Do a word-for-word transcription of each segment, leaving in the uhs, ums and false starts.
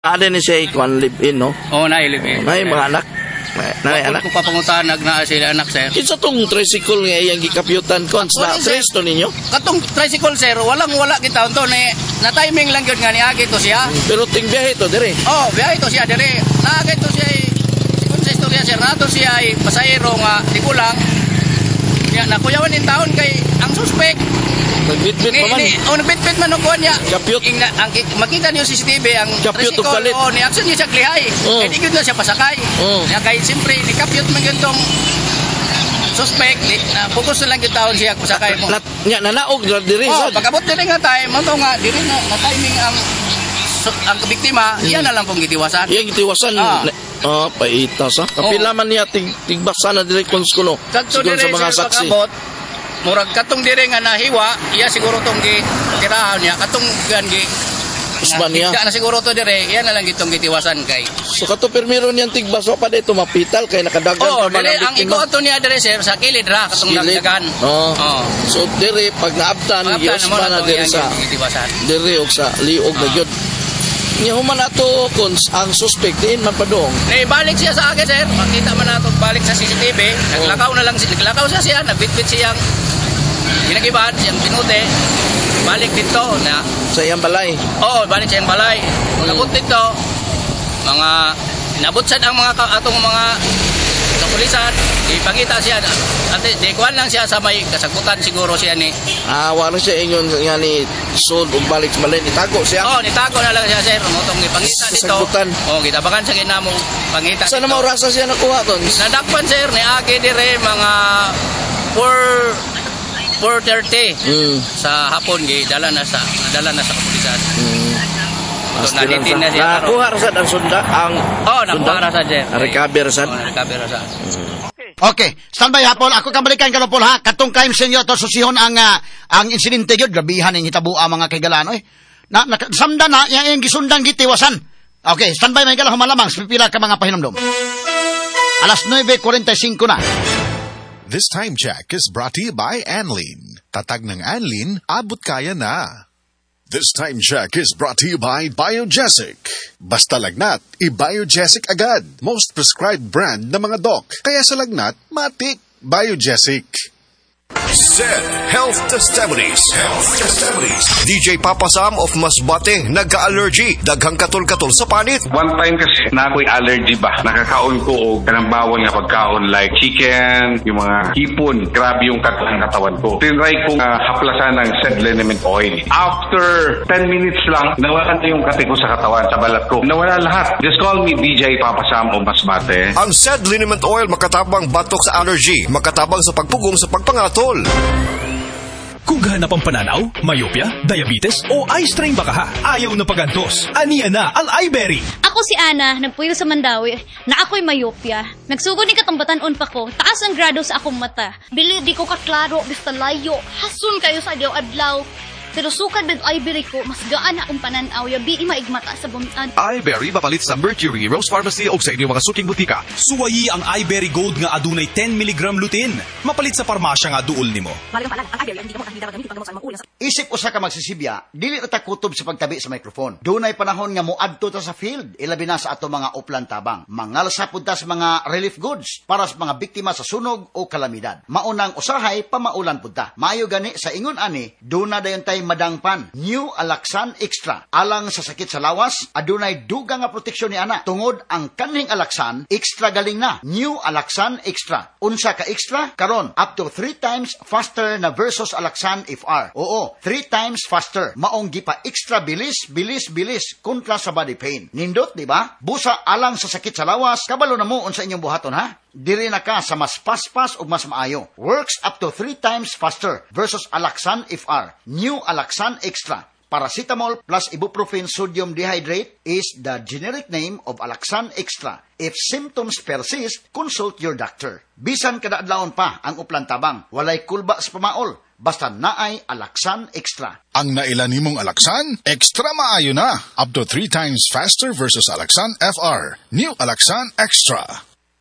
Ada ni siya ikuan live-in, no? Oo, na live-in. May mga anak. May anak. Kung papangutan, nagna sila anak, sir. Kinsa tong tricycle nga iyang gikapyutan ko? Na tres to ninyo? Katong tricycle, sir, walang wala kita to ni na timing lang yun nga ni Agi to siya. Pero ting biyahe to, dire? Oh, biyahe to siya, dire. Naagay to siya, sigun sa istorya, sir, nato siya ay pasahero nga, di ko lang. Nga, nakuyawan yung taon kay ang suspect. Nagbitbit pa man. O, nagbitbit man ang kuhan niya. Kapyot. Makita niyo C C T V, ang kapyot tricycle, kalit. o, ni-action niya siya klihay. Oh. Eh, di yun na siya pasakay. Oh. Kaya kahit siyempre, ni-kapyot man yun tong suspect, na focus na lang yung taon siya pasakay mo. Nat, nga, nanaog na diri. Oh, sad. pagkabot din nga tayo, mato nga, diri na, na timing ang so, ang biktima, Hmm. iyan na lang pong gitiwasan. Iyang gitiwasan. Ah. Ah, paitas ha. Kapila man niya tig tigbasa na diri kuno. Kadto Siguro dire sa mga sir saksi. pagkabot, murag katong dire nga nahiwa, iya siguro tong gitirahan niya, katong gan gi Usman niya. na siguro to dire, iyan na lang gitong gitiwasan kay. So kato permiro niyang tigbaso pa dito mapital kay nakadagan Oh, pa man dire ang iko to niya dire sir sa kilid ra katong Kilid. dagdagan. Oh. Oh. So dire pag naabtan Pagkabtan giusman na na dire sa gitiwasan. dire og sa liog na Ah. gyud. Nya human ato kons ang suspect din man padong. Nay balik siya sa akin sir, makita man nato balik sa C C T V, naglakaw na lang siya, naglakaw siya siya, nagbitbit siyang ginagiban, siyang pinuti. Balik dito na Sa iyang balay. Oo, balik sa iyang balay. Pagkabot dito, mga inabot siya ang mga ka- atong mga kapulisan, ipangita siya. Ate, di kuhan lang siya sa may kasagutan siguro siya ni. Ah, wala siya ingon nga ni sold og balik sa balay itago siya. Oo, nitago na lang siya sir. Motong ipangita Sa dito. sagutan. Oo, gitabakan sa ginamong pangita Sa dito. na rasa siya nakuha kon? Nadakpan sir, ni Agi dire mga four thirty Mm. sa hapon gi dala na sa dala na sa kapulisan. Mm. So, nalitin na siya. Nakuha ra sad ang sunda ang Oo, nakuha ra sad sir. recover sad. Oo, recover ra sad. Okay, standby hapon. Ako kambalikan ka Pol ha. Katong crime scene nyo to susihon ang uh, ang insidente gyud grabihan ning hitabo ang mga kaigalano eh. Na nakasamda na yang yung gisundang gitiwasan. Okay, standby may kala humalamang pipila ka mga pahinomdom. Alas nine forty-five na. This time check is brought to you by Anlin. Tatag ng Anlin, abot kaya na. This time check is brought to you by Biogesic. Basta lagnat, i-Biogesic agad. Most prescribed brand ng mga doc. Kaya sa lagnat, matik. Biogesic. Zed Health Testimonies. Health Testimonies. D J Papa Sam of Masbate, nagka-allergy. Daghang katol-katol sa panit. One time kasi na ako'y allergy ba, nakakaon ko o kanang bawang nga pagkaon like chicken, yung mga hipon, grabe yung katang katawan ko. Tinry kong uh, haplasan ng Zed Liniment Oil. After ten minutes lang, nawala na yung kate ko sa katawan, sa balat ko. Nawala lahat. Just call me D J Papa Sam of Masbate. Ang Zed Liniment Oil makatabang batok sa allergy, makatabang sa pagpugong sa pagpangatol. Kung hanap ang pananaw, myopia, diabetes o eye strain baka ha, ayaw na pagantos. Aniya na ang iBerry. Ako si Ana, nagpuyo sa Mandawi, na ako'y myopia. Nagsugod ni katambatan-on pa ko, taas ang grado sa akong mata. Bili di ko kaklaro, basta layo, hasun kayo sa adlaw-adlaw. Pero sukad med iBerry ko, mas gaan na akong pananaw, yabi maigmata sa bumtad. iBerry mapalit sa Mercury, Rose Pharmacy o sa inyong mga suking butika. Suwayi ang iBerry Gold nga adunay ten milligram lutein. Mapalit sa parmasya nga duol nimo. Isip usa ka magsisibya, dili na ta kutob sa pagtabi sa microphone. Dunay panahon nga moadto ta sa field, ilabi na sa ato mga uplan tabang. Mangalsa pud ta sa mga relief goods para sa mga biktima sa sunog o kalamidad. Maunang usahay pamaulan pud ta. Maayo gani sa ingon ani, duna dayon tay madangpan. New Alaxan Extra. Alang sa sakit sa lawas, adunay dugang nga proteksyon ni ana. Tungod ang kanhing Alaxan, extra galing na. New Alaxan Extra. Unsa ka extra? Karon up to three times faster na versus Alaxan F R. Oo, three times faster. Maong gipa extra bilis, bilis, bilis kontra sa body pain. Nindot, di ba? Busa alang sa sakit sa lawas, kabalo na mo unsa inyong buhaton ha? Diri na ka sa mas paspas o mas maayo. Works up to three times faster versus Alaxan F R. New Alaxan Extra. Paracetamol plus ibuprofen sodium dehydrate is the generic name of Alaxan Extra. If symptoms persist, consult your doctor. Bisan kada adlawon pa ang uplan tabang, walay kulba sa pamaol, basta naay Alaxan Extra. Ang nailan nimong Alaxan, extra maayo na. Up to three times faster versus Alaxan F R. New Alaxan Extra.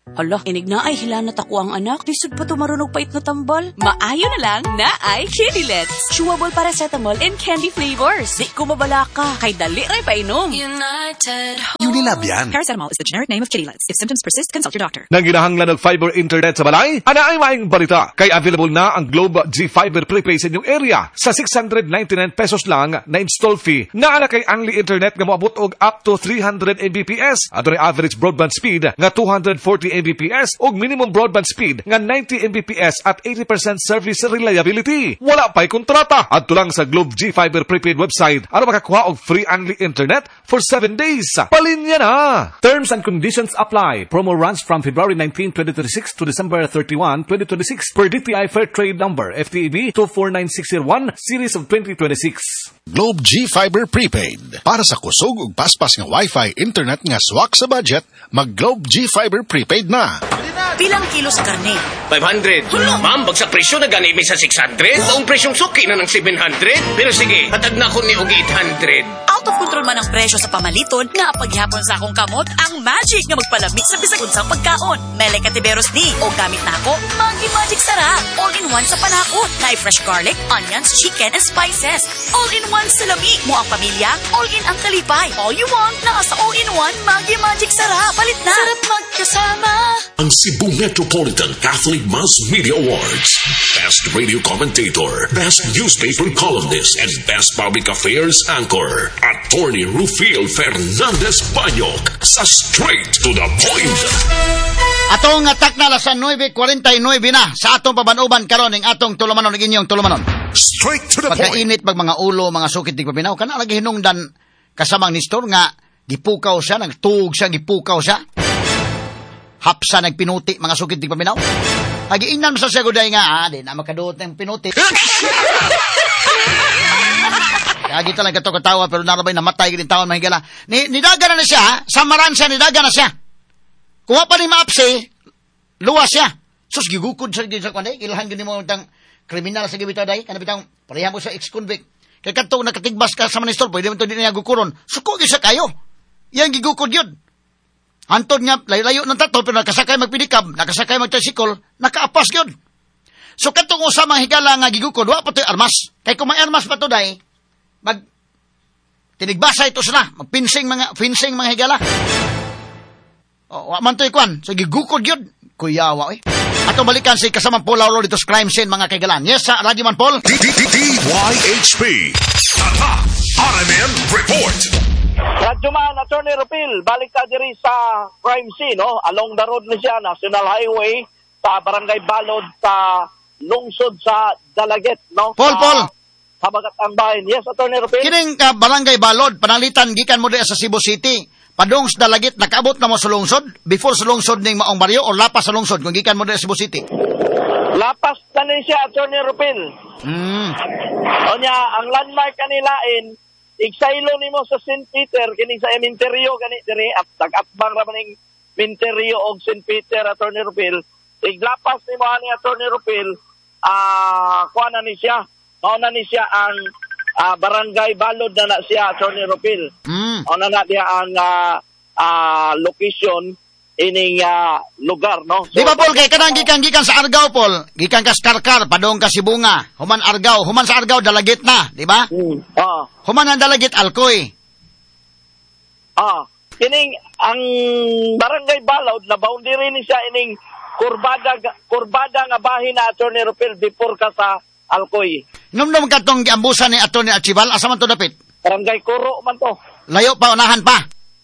Hala, inig na ay hilanat ako ang anak. Lisod pa tumarunog pait na tambal. Maayo na lang na ay Kidilets. Chewable paracetamol in candy flavors. Di ko mabalaka. Kay dali ray painom. United. Unilab yan. Paracetamol is the generic name of Kidilets. If symptoms persist, consult your doctor. Nang ginahanglan ng fiber internet sa balay, ana ay maing balita. Kay available na ang Globe G Fiber Prepaid sa inyong area. Sa six hundred ninety-nine pesos lang na install fee. Naala kay Angli Internet nga moabot og up to three hundred megabits. Ato rin average broadband speed nga two hundred forty megabits og minimum broadband speed nga ninety megabits at eighty percent service reliability. Wala pa'y kontrata. Adto lang sa Globe G Fiber Prepaid website aron makakuha og free Angli Internet for seven days. Palinya na! Terms and conditions apply. Promo runs from February nineteenth, twenty twenty-six to December thirty-first, twenty twenty-six per D T I Fair Trade Number F T E B two four nine six zero one Series of twenty twenty-six. Globe G Fiber Prepaid. Para sa kusog ug paspas nga Wi-Fi internet nga swak sa budget, mag Globe G Fiber Prepaid na. Pilang kilo sa karne? five hundred. Ma'am, bagsak presyo na ganimi sa six hundred. Ang presyong suki na ng seven hundred. Pero sige, hatag na ko ni og eight hundred. Out of control man ang presyo sa pamaliton, nga paghihapon sa akong kamot, ang magic nga magpalami sa bisag unsang pagkaon. Mele Katiberos ni, o gamit na ako, Maggi Magic Sarap. All-in-one sa panakot. Na fresh garlic, onions, chicken, and spices. All-in-one sa lami. Mo ang pamilya, all-in ang kalipay. All you want, nasa all-in-one Maggi Magic Sarap. Palit na. Sarap magkasama. Ang Cebu Metropolitan Catholic Mass Media Awards. Best Radio Commentator, Best Newspaper Columnist, and Best Public Affairs Anchor. Attorney Rufil Fernandez Banyok sa Straight to the Point. Atong atak na alas nine forty-nine na sa atong pabanuban karon ning atong tulumanon ning inyong tulumanon. Straight to the point. Pagkainit pag mga ulo, mga sukit di paminaw kana lagi hinungdan kasamang Nestor nga gipukaw siya, nagtuog siya, gipukaw siya. Hapsa nagpinuti mga sukit di paminaw. Agiinan sa siya guday nga, ah, di na makaduot ng pinuti. Kaya kita lang kato-katawa pero narabay namatay gini taon mahigala. Ni nidaga na, na siya, samaran siya, nidaga na siya. Kuha pa ni maapsi, luwas siya. Sus, gigukod sa sa kwanday, ilahan gini mo tang kriminal sa gibitaw day, kana bitang pareha mo sa ex-convict. Kaya kanto nakatigbas ka sa manistol, pwede mo to di niya gukuron. Suko gisa kayo. Yang gigukod yun. Hantod nga, layo-layo ng tato, pero nakasakay magpidikab, nakasakay magtricycle, nakaapas yun. So, katong usa mga higala nga gigukod, wa pa to'y armas. Kaya kung may armas pa to day, mag, tinigbasa ito sila, magpinsing mga, pinsing mga higala. O, wa man to'y kwan. So, gigukod yun. Kuyawa, eh. Ato balikan si kasamang Paul Lauro dito sa crime scene, mga kaigalan. Yes, sa Radio Man Paul. D Y H P. Tata, R M N Report. Radyo Man, Attorney Rupil, balik ka diri sa crime scene, no? Along the road ni siya, National Highway, sa Barangay Balod, sa lungsod sa Dalaget, no? Paul, sa, Paul. Habagat ang bahin. Yes, Attorney Rupil. Kining uh, Barangay Balod, panalitan, gikan mo di sa Cebu City. Padong sa Dalaget, nakaabot na mo sa lungsod? Before sa lungsod ning Maong Baryo o lapas sa lungsod kung gikan mo di sa Cebu City? Lapas na rin siya, Attorney Rupil. Hmm. O niya, ang landmark kanilain, igsaylo nimo sa Saint Peter kini sa Minterio gani diri at tag-atbang ra maning Minterio og Saint Peter, Attorney Rupil. Iglapas nimo ani Attorney Rupil, ah uh, kuha na ni siya. Mao na ni siya ang uh, Barangay Balod na na siya, Attorney Rupil. Mm. Mao na na diya ang uh, uh, location ining uh, lugar, no? So, di ba, Paul, kay kanang gikan gikan sa Argao, Paul? Gikan ka sa Karkar, padong ka Sibunga. Human Argao, human sa Argao, Dalagit na, di ba? Mm. Ah. Human ang Dalagit, Alcoy. Ah, kining ang Barangay Balod na boundary ni siya ining kurbada kurbada nga bahin na Attorney Rupil before ka sa Alcoy. Numdum ka tong giambusan ni Attorney Archival, asa man to dapit? Barangay Kuro man to. Layo pa, unahan pa?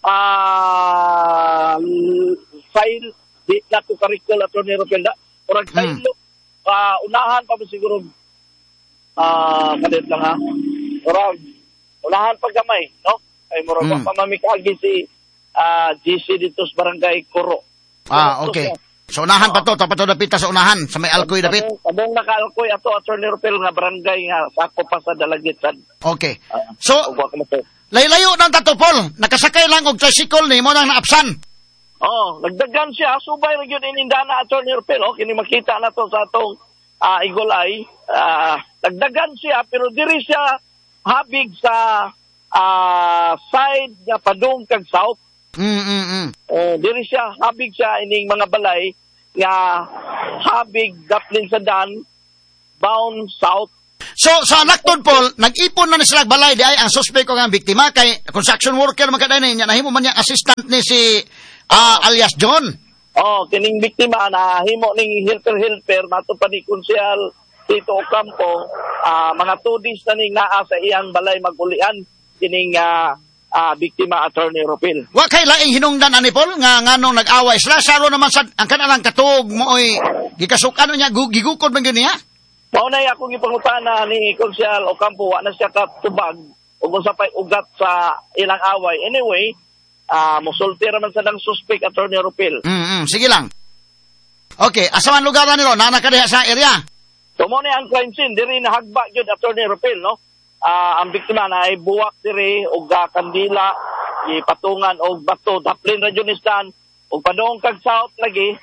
Ah, uh, file di na to karikul Attorney Rupil da. Urag file hmm. uh, unahan pa ba siguro ah uh, kadit lang ha. Urag unahan pa gamay, no? Ay murag hmm. pa mamikagi si uh, G C dito sa Barangay Kuro. Ah, okay. So unahan pa to, tapat to dapit sa unahan sa may Alcoy dapit. Kadong naka-Alcoy ato Attorney Rupil nga barangay nga sako pa sa Dalagitan. Okay. So layo-layo nang tato, Paul. Nakasakay lang og tricycle ni mo nang naapsan. Oh, nagdagan siya subay ra gyud inindana Attorney Rupil. Oh, kini makita na to sa atong uh, Igolay. Uh, nagdagan siya pero diri siya habig sa uh, side nga padung kag south. Mm, mm, mm. Uh, diri siya, habig siya ining mga balay nga habig daplin sa dan, bound south. So, sa Lacton, Paul, nag-ipon na ni sila balay di ay ang suspect ko nga biktima kay construction worker magkadanin niya, nahimo man niya assistant ni si uh, alias John. Oh, kining biktima na himo ning helper-helper mato pa ni Konsyal Tito Ocampo, uh, mga two days na ning naa sa iyang balay magulian kining uh, uh, biktima Attorney Ropil. Wa kay laing hinungdan ani Paul nga nganong nag-away sila saro naman sa ang kanalang katug mo oy gikasukano niya gigukod man gyud niya. Mao na akong ipangutana ni Konsyal Ocampo wa na siya katubag ug usa pay ugat sa ilang away. Anyway, uh, mosulti ra man sa nang suspect Attorney Ropil. Mm, mm sige lang. Okay, asa man lugar nilo na nakadiha sa area? So mo na ang crime scene diri nahagba gyud Attorney Ropil, no? Uh, ang biktima na ay buwak diri og uh, kandila, ipatungan og bato, daplin ra jud istan og padong kag south lagi,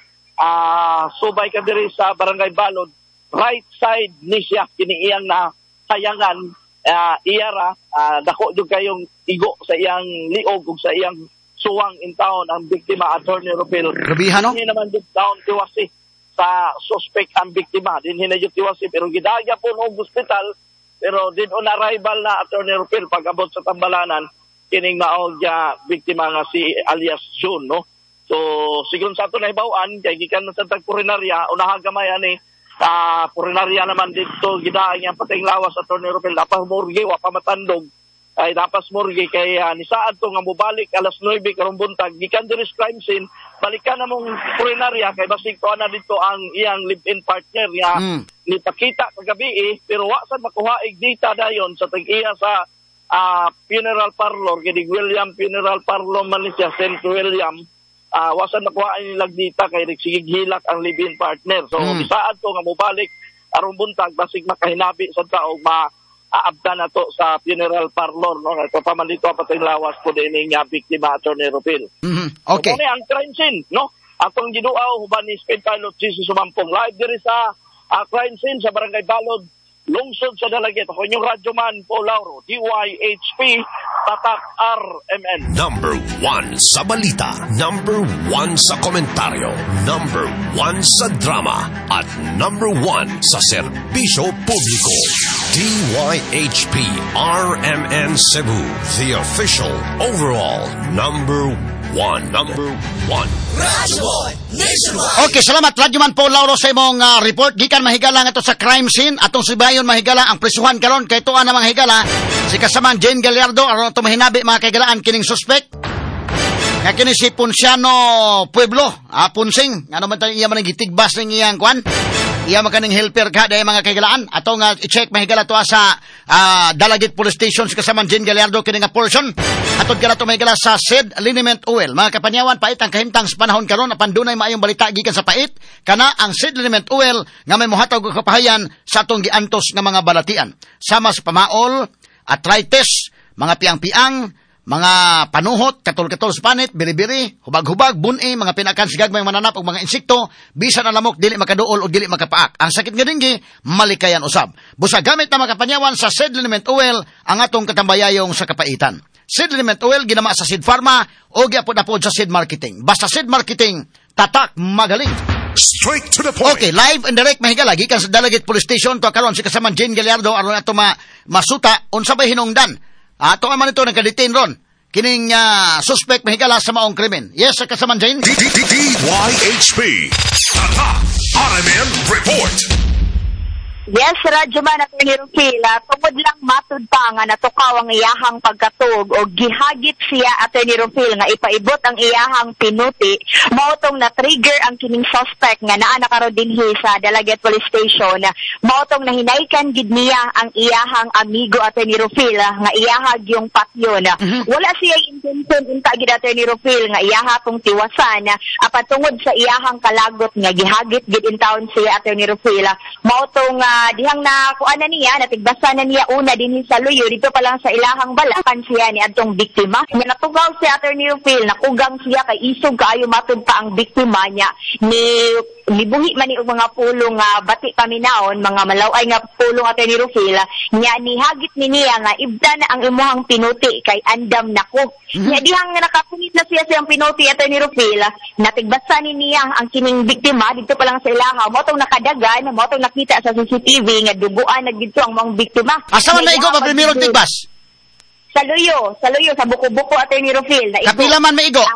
uh, subay ka diri sa Barangay Balod, right side ni siya kini iyang na sayangan, uh, iyara uh, dako jud kayong igo sa iyang liog ug sa iyang suwang in town ang biktima Attorney Ropil. Grabihan, no? Hindi naman jud down tiwasi sa suspect ang biktima. Din hinayot tiwasi pero gidagya po ng hospital pero din on arrival na Attorney Ropil pag-abot sa Tambalanan kining maog ya biktima nga si alias June, no? So sigon sa ato na hibaw-an kay gikan na sa tagpurinarya unaha gamay ani uh, purinarya naman dito gidaang yang patayng lawas Attorney Ropil dapat morgue wa pa matandog ay dapat morgue kay uh, ni saad to nga mobalik alas nuwebe karong buntag gikan diri sa crime scene balikan na mong purinarya kay basig to na dito ang iyang live-in partner nga mm. nipakita kagabi eh, pero wa sad makuhaig dita dayon sa tag-iya sa uh, funeral parlor kay William Funeral Parlor man siya Saint William uh, wa sad makuhaig nilag dita kay sige hilak ang live-in partner so mm. saad to nga mobalik aron buntag basig makahinabi sa tao ma aabda na to sa funeral parlor, no? Ito pa man dito patay lawas po din nga biktima Attorney Ropil. Mm-hmm. Okay. So, ang crime scene, no? Atong giduaw huban ni Speed Pilot Jesus Sumampong live diri sa uh, crime scene sa Barangay Balod, lungsod sa Dalaget. Ako inyong radyoman Paul Lauro, D Y H P, Tatak R M N. Number one sa balita, number one sa komentaryo, number one sa drama, at number one sa serbisyo publiko. D Y H P R M N Cebu, the official overall number one. Number one. Radyoman Nationwide. Okay, salamat Radyoman Paul Lauro sa imong uh, report. Gikan mahigala nga to sa crime scene. Atong sibayon mahigala ang prisuhan karon kay tuan na mahigala si kasamang Jane Gallardo aron to mahinabi mga kaigalaan kining suspect. Nga kini si Ponciano Pueblo, ah, Punsing, ano man tayo iya man gitigbas ng iyang kwan. Iya makaning helper ka dahil mga kaigalaan. Ato nga i-check mahigala to sa uh, Dalagit Police Station si kasamang Jane Gallardo kini nga portion. Atod gala to mahigala sa S E D Liniment Oil. Mga kapanyawan, pait ang kahintang sa panahon karon apan dunay maayong balita gikan sa pait. Kana ang S E D Liniment Oil nga may mohatag og kapahayan sa atong giantos nga mga balatian. Sama sa pamaol, arthritis, mga piang-piang, mga panuhot, katol-katol sa panit, biri-biri, hubag-hubag, buni, mga pinakan sigag may mananap og mga insekto, bisan ang lamok dili makaduol o dili makapaak. Ang sakit nga dinggi, malikayan usab. Busa gamit na makapanyawan sa S E D Liniment Oil ang atong katambayayong sa kapaitan. S E D Liniment Oil ginama sa S E D Pharma o giapod-apod sa S E D Marketing. Basta S E D Marketing, tatak magaling. Straight to the point. Okay, live and direct mahigala gikan sa Dalagit Police Station to karon si kasamang Jane Gallardo aron ato ma masuta unsa bay hinungdan. Ato man ito nagka-detain ron. Kining uh, suspect mahigala sa maong krimen. Yes, sa kasamang Jane? D Y H P. Tatak R M N Report. Yes, Radyoman at Nirupila, tungod lang matud pa nga natukaw ang iyahang pagkatug o gihagit siya at Nirupil nga ipaibot ang iyahang pinuti, mautong na-trigger ang kining suspect nga naa nakaroon dinhi sa Dalaget Police Station, mautong nahinaykan gid niya ang iyahang amigo at Nirupil nga iyahag yung patyon. Mm-hmm. Wala siya intention unta gid at Nirupil nga iyaha tong tiwasan, apan tungod sa iyahang kalagot nga gihagit gid in town siya at Nirupil, mautong uh, dihang na kuan na niya, natigbasa na niya una din sa luyo, dito pa lang sa ilahang balakan siya ni adtong biktima. Nga natugaw si Attorney Rufil, nakugang siya kay isog kaayo matud pa ang biktima niya ni libuhi man ni og mga pulong nga uh, bati paminaon, mga malaway nga pulong Attorney Rufil, nya nihagit ni niya nga ibda na ang imuhang pinuti kay andam nako. Mm-hmm. Nya dihang nakapunit na siya siyang pinuti Attorney Rufil, natigbasa ni niya ang kining biktima dito pa lang sa ilaha, mo tong nakadagan, mo tong nakita sa C C T V nga duguan na gidto ang mga biktima. Asa man maigo pa primero tigbas? Sa luyo, sa luyo sa buko-buko Attorney Rufil. Kapila man maigo?